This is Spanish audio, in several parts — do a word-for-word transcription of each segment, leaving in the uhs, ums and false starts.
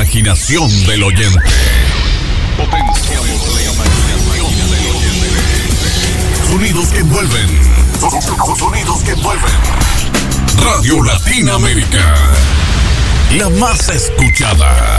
imaginación del oyente. Potenciamos la imaginación del oyente. Sonidos que envuelven. Sonidos que envuelven. Radio Latinoamérica. La más escuchada.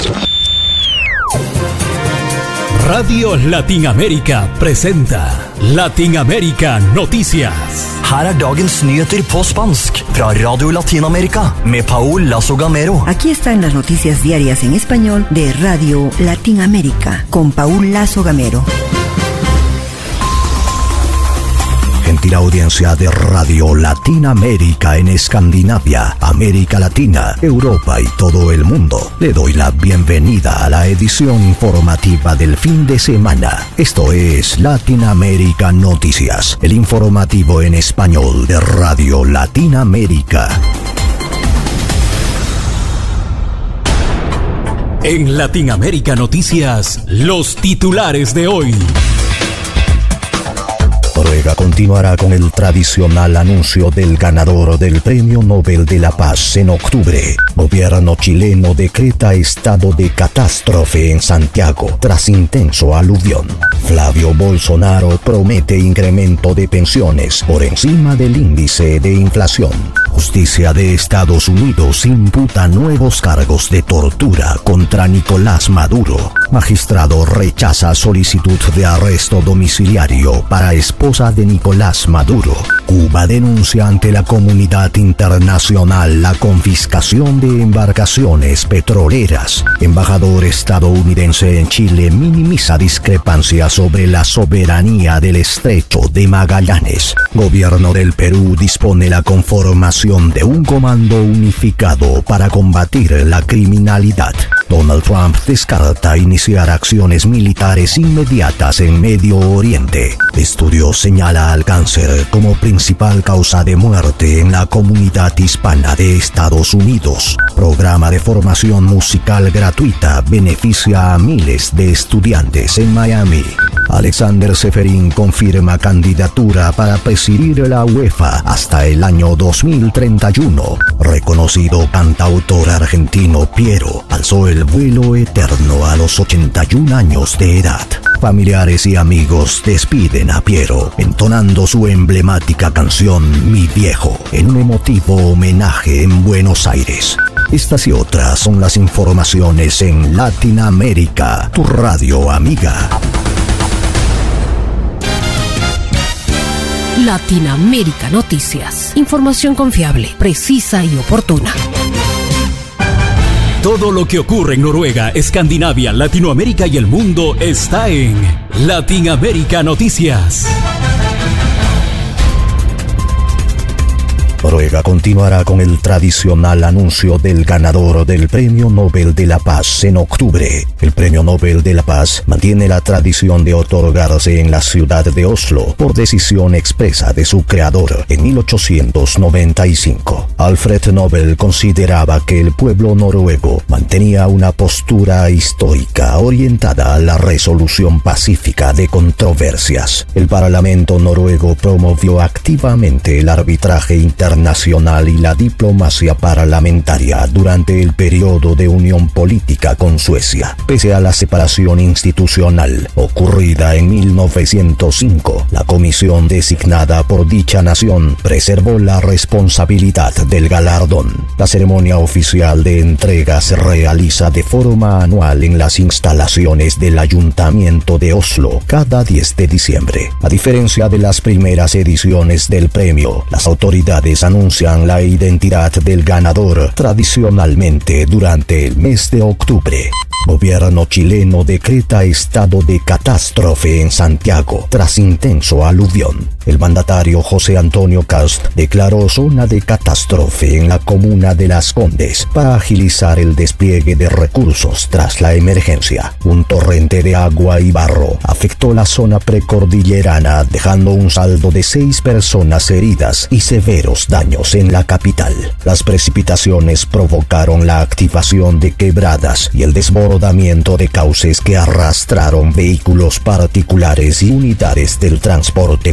Radio Latinoamérica presenta Latinoamérica Noticias. Her er dagens nyheter på spansk fra Radio Latinoamérica med Paul Lazo Gamero. Aquí están las noticias diarias en español de Radio Latinoamérica con Paul Lazo Gamero. Gentil audiencia de Radio Latinoamérica en Escandinavia, América Latina, Europa y todo el mundo. Le doy la bienvenida a la edición informativa del fin de semana. Esto es Latinoamérica Noticias, el informativo en español de Radio Latinoamérica. En Latinoamérica Noticias, los titulares de hoy. Noruega continuará con el tradicional anuncio del ganador del Premio Nobel de la Paz en octubre. Gobierno chileno decreta estado de catástrofe en Santiago tras intenso aluvión. Flavio Bolsonaro promete incremento de pensiones por encima del índice de inflación. Justicia de Estados Unidos imputa nuevos cargos de tortura contra Nicolás Maduro. Magistrado rechaza solicitud de arresto domiciliario para esposa de Nicolás Maduro. Cuba denuncia ante la comunidad internacional la confiscación de embarcaciones petroleras. Embajador estadounidense en Chile minimiza discrepancias sobre la soberanía del Estrecho de Magallanes. Gobierno del Perú dispone la conformación de un comando unificado para combatir la criminalidad. Donald Trump descarta iniciar acciones militares inmediatas en Medio Oriente. Estudio señala al cáncer como principal causa de muerte en la comunidad hispana de Estados Unidos. Programa de formación musical gratuita beneficia a miles de estudiantes en Miami. Alexander Seferin confirma candidatura para presidir la UEFA hasta el año dos mil treinta y uno. Reconocido cantautor argentino Piero alzó el vuelo eterno a los ochenta y un años de edad. Familiares y amigos despiden a Piero, entonando su emblemática canción Mi Viejo, en un emotivo homenaje en Buenos Aires. Estas y otras son las informaciones en Latinoamérica, tu radio amiga. Latinoamérica Noticias. Información confiable, precisa y oportuna. Todo lo que ocurre en Noruega, Escandinavia, Latinoamérica y el mundo está en Latinoamérica Noticias. Noruega continuará con el tradicional anuncio del ganador del Premio Nobel de la Paz en octubre. El Premio Nobel de la Paz mantiene la tradición de otorgarse en la ciudad de Oslo por decisión expresa de su creador en mil ochocientos noventa y cinco. Alfred Nobel consideraba que el pueblo noruego mantenía una postura estoica orientada a la resolución pacífica de controversias. El Parlamento noruego promovió activamente el arbitraje internacional nacional y la diplomacia parlamentaria durante el periodo de unión política con Suecia. Pese a la separación institucional ocurrida en mil novecientos cinco, la comisión designada por dicha nación preservó la responsabilidad del galardón. La ceremonia oficial de entrega se realiza de forma anual en las instalaciones del Ayuntamiento de Oslo cada diez de diciembre. A diferencia de las primeras ediciones del premio, las autoridades anuncian la identidad del ganador tradicionalmente durante el mes de octubre. Gobierno chileno decreta estado de catástrofe en Santiago tras intenso aluvión. El mandatario José Antonio Kast declaró zona de catástrofe en la comuna de Las Condes para agilizar el despliegue de recursos tras la emergencia. Un torrente de agua y barro afectó la zona precordillerana, dejando un saldo de seis personas heridas y severos daños en la capital. Las precipitaciones provocaron la activación de quebradas y el desbordamiento de cauces que arrastraron vehículos particulares y unidades del transporte público.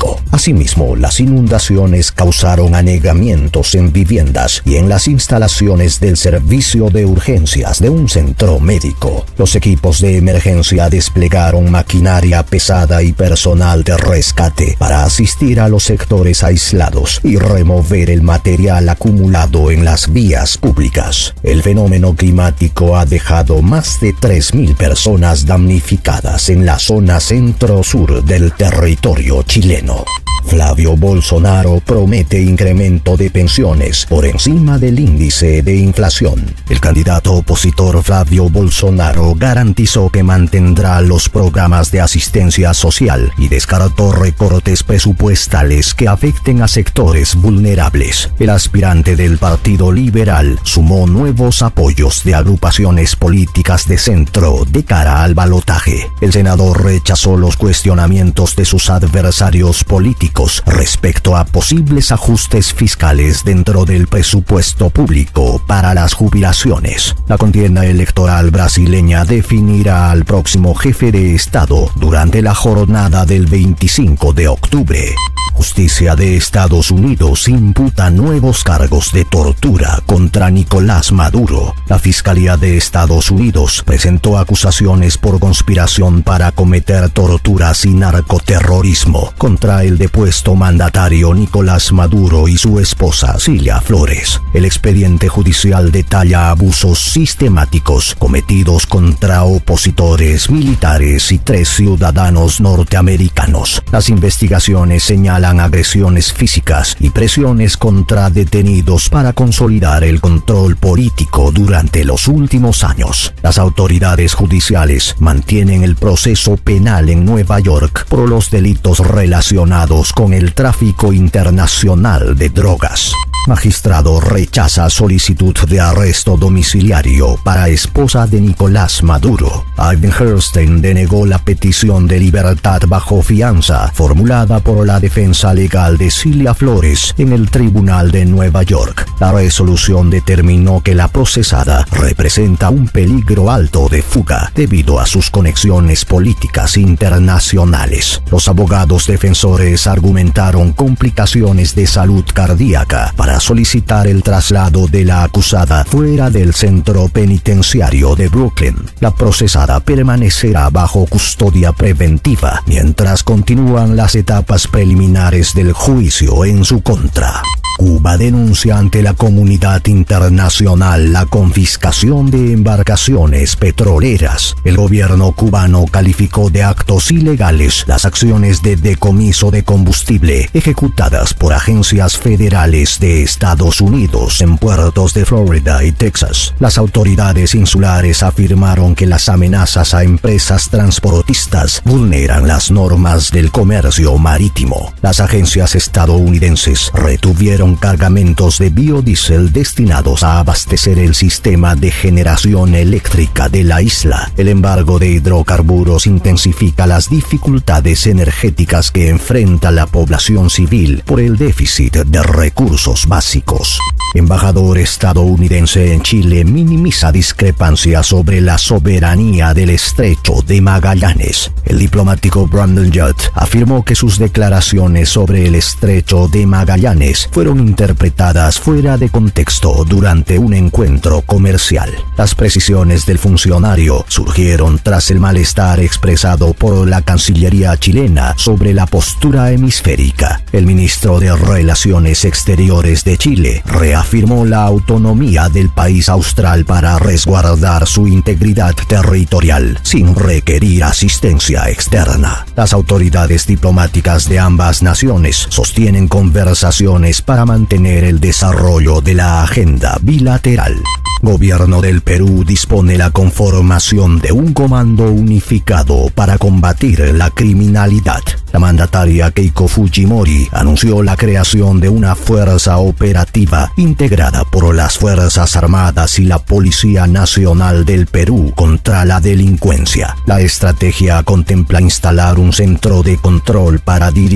México. Asimismo, las inundaciones causaron anegamientos en viviendas y en las instalaciones del servicio de urgencias de un centro médico. Los equipos de emergencia desplegaron maquinaria pesada y personal de rescate para asistir a los sectores aislados y remover el material acumulado en las vías públicas. El fenómeno climático ha dejado más de tres mil personas damnificadas en la zona centro-sur del territorio chileno. Flavio Bolsonaro promete incremento de pensiones por encima del índice de inflación. El candidato opositor Flavio Bolsonaro garantizó que mantendrá los programas de asistencia social y descartó recortes presupuestales que afecten a sectores vulnerables. El aspirante del Partido Liberal sumó nuevos apoyos de agrupaciones políticas de centro de cara al balotaje. El senador rechazó los cuestionamientos de sus adversarios políticos respecto a posibles ajustes fiscales dentro del presupuesto público para las jubilaciones. La contienda electoral brasileña definirá al próximo jefe de Estado durante la jornada del veinticinco de octubre. Justicia de Estados Unidos imputa nuevos cargos de tortura contra Nicolás Maduro. La Fiscalía de Estados Unidos presentó acusaciones por conspiración para cometer torturas y narcoterrorismo contra el depuesto mandatario Nicolás Maduro y su esposa Cilia Flores. El expediente judicial detalla abusos sistemáticos cometidos contra opositores militares y tres ciudadanos norteamericanos. Las investigaciones señalan agresiones físicas y presiones contra detenidos para consolidar el control político durante los últimos años. Las autoridades judiciales mantienen el proceso penal en Nueva York por los delitos relacionados con el tráfico internacional de drogas. Magistrado rechaza solicitud de arresto domiciliario para esposa de Nicolás Maduro. Ivan Herstein denegó la petición de libertad bajo fianza formulada por la defensa legal de Cilia Flores en el Tribunal de Nueva York. La resolución determinó que la procesada representa un peligro alto de fuga debido a sus conexiones políticas internacionales. Los abogados defensores argumentaron complicaciones de salud cardíaca para solicitar el traslado de la acusada fuera del centro penitenciario de Brooklyn. La procesada permanecerá bajo custodia preventiva mientras continúan las etapas preliminares del juicio en su contra. Cuba denuncia ante la comunidad internacional la confiscación de embarcaciones petroleras. El gobierno cubano calificó de actos ilegales las acciones de decomiso de combustible ejecutadas por agencias federales de Estados Unidos en puertos de Florida y Texas. Las autoridades insulares afirmaron que las amenazas a empresas transportistas vulneran las normas del comercio marítimo. Las agencias estadounidenses retuvieron cargamentos de biodiesel destinados a abastecer el sistema de generación eléctrica de la isla. El embargo de hidrocarburos intensifica las dificultades energéticas que enfrenta la población civil por el déficit de recursos básicos. Embajador estadounidense en Chile minimiza discrepancias sobre la soberanía del Estrecho de Magallanes. El diplomático Brandon Judd afirmó que sus declaraciones sobre el Estrecho de Magallanes fueron interpretadas fuera de contexto durante un encuentro comercial. Las precisiones del funcionario surgieron tras el malestar expresado por la Cancillería chilena sobre la postura hemisférica. El ministro de Relaciones Exteriores de Chile reafirmó la autonomía del país austral para resguardar su integridad territorial sin requerir asistencia externa. Las autoridades diplomáticas de ambas naciones sostienen conversaciones para mantener el desarrollo de la agenda bilateral. Gobierno del Perú dispone la conformación de un comando unificado para combatir la criminalidad. La mandataria Keiko Fujimori anunció la creación de una fuerza operativa integrada por las Fuerzas Armadas y la Policía Nacional del Perú contra la delincuencia. La estrategia contempla instalar un centro de control para dirigir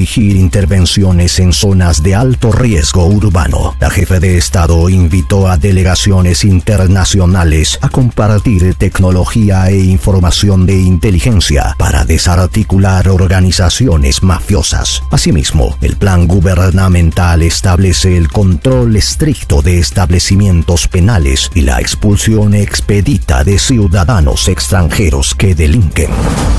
intervenciones en zonas de alto riesgo urbano. La jefe de Estado invitó a delegaciones internacionales a compartir tecnología e información de inteligencia para desarticular organizaciones mafiosas. Asimismo, el plan gubernamental establece el control estricto de establecimientos penales y la expulsión expedita de ciudadanos extranjeros que delinquen.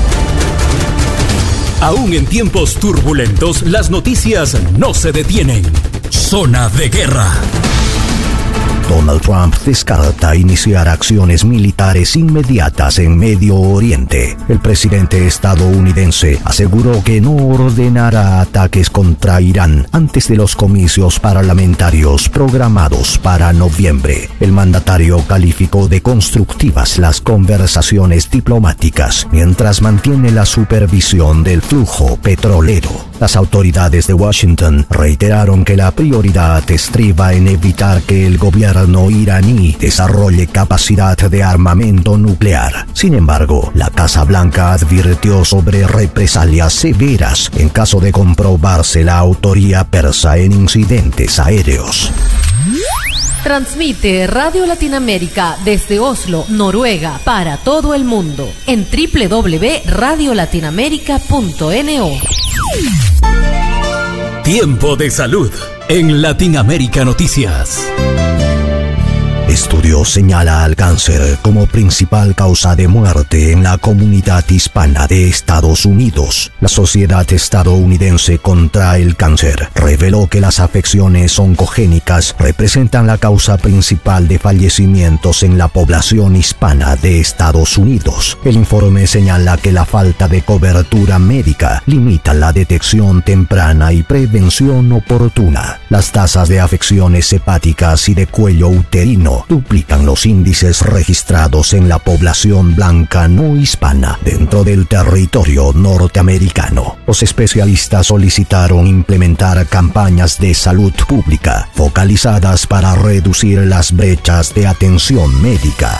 Aún en tiempos turbulentos, las noticias no se detienen. Zona de guerra. Donald Trump descarta iniciar acciones militares inmediatas en Medio Oriente. El presidente estadounidense aseguró que no ordenará ataques contra Irán antes de los comicios parlamentarios programados para noviembre. El mandatario calificó de constructivas las conversaciones diplomáticas mientras mantiene la supervisión del flujo petrolero. Las autoridades de Washington reiteraron que la prioridad estriba en evitar que el gobierno iraní desarrolle capacidad de armamento nuclear. Sin embargo, la Casa Blanca advirtió sobre represalias severas en caso de comprobarse la autoría persa en incidentes aéreos. Transmite Radio Latinoamérica desde Oslo, Noruega, para todo el mundo en doble u doble u doble u punto radio latinoamérica punto no. Tiempo de salud en Latinoamérica Noticias. Estudio señala al cáncer como principal causa de muerte en la comunidad hispana de Estados Unidos. La Sociedad Estadounidense contra el Cáncer reveló que las afecciones oncogénicas representan la causa principal de fallecimientos en la población hispana de Estados Unidos. El informe señala que la falta de cobertura médica limita la detección temprana y prevención oportuna. Las tasas de afecciones hepáticas y de cuello uterino duplican los índices registrados en la población blanca no hispana dentro del territorio norteamericano. Los especialistas solicitaron implementar campañas de salud pública focalizadas para reducir las brechas de atención médica.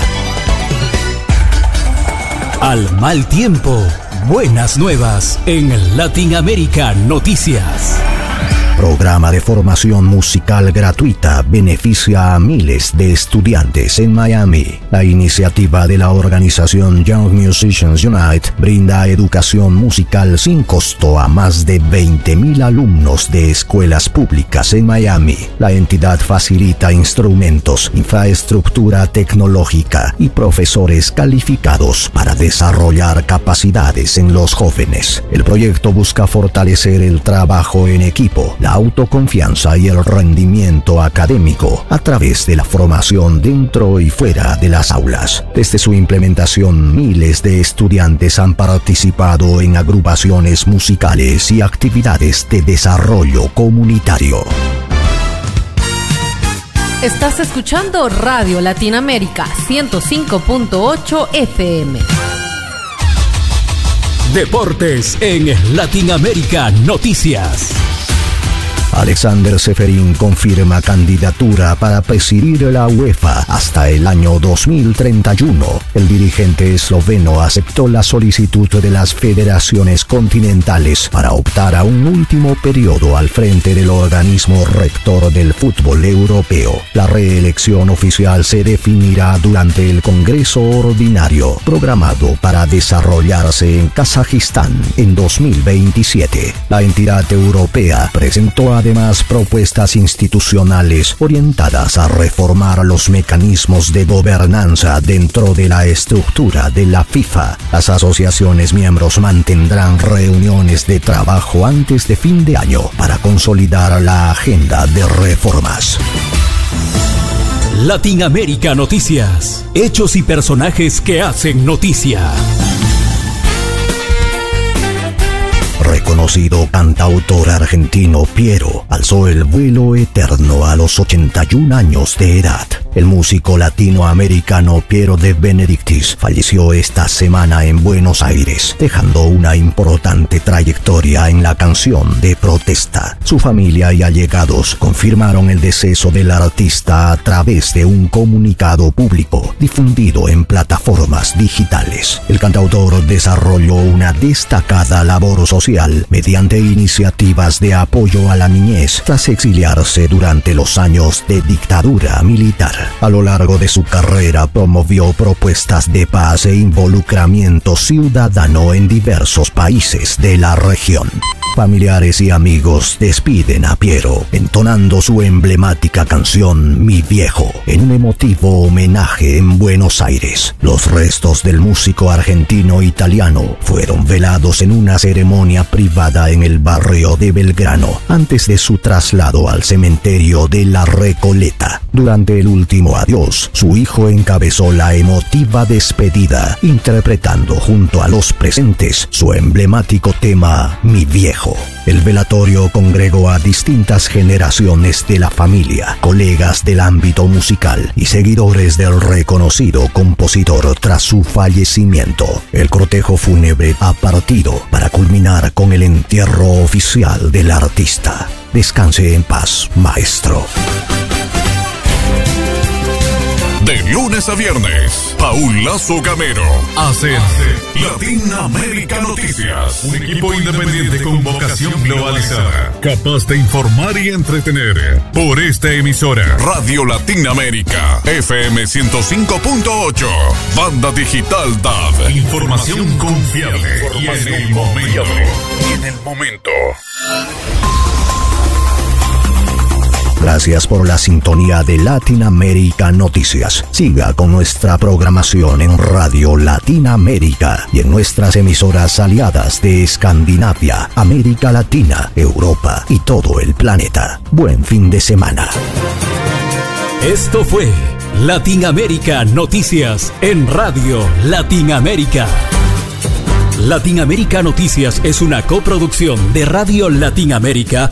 Al mal tiempo, buenas nuevas en Latinoamérica Noticias. Programa de formación musical gratuita beneficia a miles de estudiantes en Miami. La iniciativa de la organización Young Musicians Unite brinda educación musical sin costo a más de veinte mil alumnos de escuelas públicas en Miami. La entidad facilita instrumentos, infraestructura tecnológica y profesores calificados para desarrollar capacidades en los jóvenes. El proyecto busca fortalecer el trabajo en equipo, la autoconfianza y el rendimiento académico a través de la formación dentro y fuera de las aulas. Desde su implementación, miles de estudiantes han participado en agrupaciones musicales y actividades de desarrollo comunitario. Estás escuchando Radio Latinoamérica ciento cinco punto ocho F M. Deportes en Latinoamérica Noticias. Alexander Ceferín confirma candidatura para presidir la UEFA hasta el año dos mil treinta y uno. El dirigente esloveno aceptó la solicitud de las federaciones continentales para optar a un último periodo al frente del organismo rector del fútbol europeo. La reelección oficial se definirá durante el Congreso Ordinario, programado para desarrollarse en Kazajistán en dos mil veintisiete. La entidad europea presentó a Además, propuestas institucionales orientadas a reformar los mecanismos de gobernanza dentro de la estructura de la FIFA. Las asociaciones miembros mantendrán reuniones de trabajo antes de fin de año para consolidar la agenda de reformas. Latinoamérica Noticias. Hechos y personajes que hacen noticia. Reconocido cantautor argentino Piero alzó el vuelo eterno a los ochenta y un años de edad. El músico latinoamericano Piero de Benedictis falleció esta semana en Buenos Aires, dejando una importante trayectoria en la canción de protesta. Su familia y allegados confirmaron el deceso del artista a través de un comunicado público difundido en plataformas digitales. El cantautor desarrolló una destacada labor social social mediante iniciativas de apoyo a la niñez tras exiliarse durante los años de dictadura militar. A lo largo de su carrera promovió propuestas de paz e involucramiento ciudadano en diversos países de la región. Familiares y amigos despiden a Piero, entonando su emblemática canción Mi Viejo, en un emotivo homenaje en Buenos Aires. Los restos del músico argentino-italiano fueron velados en una ceremonia privada en el barrio de Belgrano, antes de su traslado al cementerio de La Recoleta. Durante el último adiós, su hijo encabezó la emotiva despedida, interpretando junto a los presentes su emblemático tema Mi Viejo. El velatorio congregó a distintas generaciones de la familia, colegas del ámbito musical y seguidores del reconocido compositor tras su fallecimiento. El cortejo fúnebre ha partido para culminar con el entierro oficial del artista. Descanse en paz, maestro. De lunes a viernes, Paul Lazo Gamero hace Latinoamérica Noticias. Un equipo independiente con vocación globalizada, capaz de informar y entretener. Por esta emisora, Radio Latinoamérica, F M ciento cinco punto ocho, Banda Digital D A B. Información confiable y en el momento. Y en el momento. Gracias por la sintonía de Latinoamérica Noticias. Siga con nuestra programación en Radio Latinoamérica y en nuestras emisoras aliadas de Escandinavia, América Latina, Europa y todo el planeta. Buen fin de semana. Esto fue Latinoamérica Noticias en Radio Latinoamérica. Latinoamérica Noticias es una coproducción de Radio Latinoamérica